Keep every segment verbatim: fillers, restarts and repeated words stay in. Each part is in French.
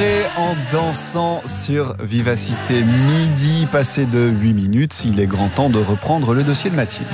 soirée en dansant sur Vivacité. Midi passé de huit minutes, il est grand temps de reprendre le dossier de Mathilde.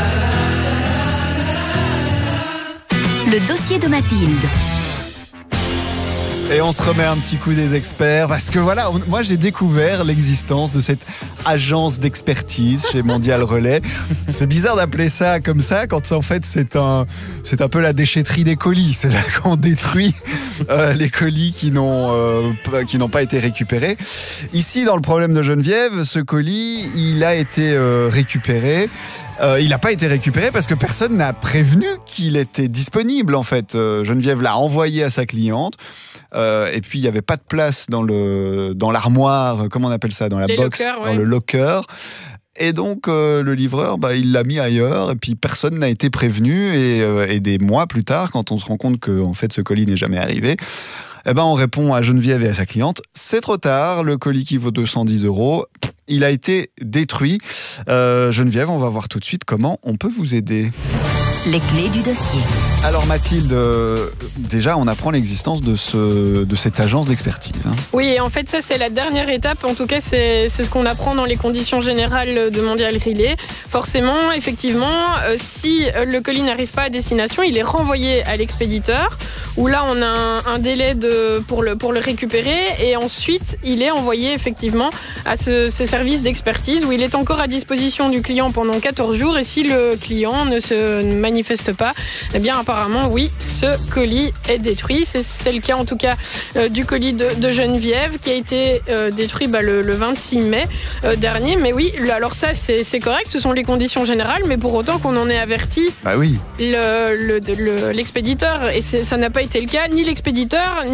Le dossier de Mathilde. Et on se remet un petit coup des experts parce que voilà, on, moi j'ai découvert l'existence de cette agence d'expertise chez Mondial Relais. C'est bizarre d'appeler ça comme ça quand en fait c'est un, c'est un peu la déchetterie des colis. C'est là qu'on détruit euh, les colis qui n'ont, euh, qui n'ont pas été récupérés. Ici, dans le problème de Geneviève, ce colis, il a été euh, récupéré. Euh, il n'a pas été récupéré parce que personne n'a prévenu qu'il était disponible en fait. Euh, Geneviève l'a envoyé à sa cliente. Euh, et puis il n'y avait pas de place dans, le, dans l'armoire, comment on appelle ça, dans la Les box, lockers, ouais. dans le locker. Et donc euh, le livreur, bah, il l'a mis ailleurs et puis personne n'a été prévenu. Et, euh, et des mois plus tard, quand on se rend compte que en fait, ce colis n'est jamais arrivé, eh ben, on répond à Geneviève et à sa cliente, c'est trop tard, le colis qui vaut deux cent dix euros, il a été détruit. Euh, Geneviève, on va voir tout de suite comment on peut vous aider. Les clés du dossier. Alors Mathilde, euh, déjà on apprend l'existence de, ce, de cette agence d'expertise. Hein. Oui, et en fait ça c'est la dernière étape, en tout cas c'est, c'est ce qu'on apprend dans les conditions générales de Mondial Relais. Forcément, effectivement, euh, si le colis n'arrive pas à destination, il est renvoyé à l'expéditeur, où là on a un, un délai de, pour, le, pour le récupérer, et ensuite il est envoyé effectivement à ce, ce service d'expertise, où il est encore à disposition du client pendant quatorze jours, et si le client ne se manifeste pas, eh bien apparemment oui, ce colis est détruit. C'est, c'est le cas en tout cas euh, du colis de, de Geneviève qui a été euh, détruit bah, le, le vingt-six mai euh, dernier. Mais oui, alors ça c'est, c'est correct, ce sont les conditions générales, mais pour autant qu'on en ait averti bah oui. le, le, le, l'expéditeur, et c'est, ça n'a pas été le cas, ni l'expéditeur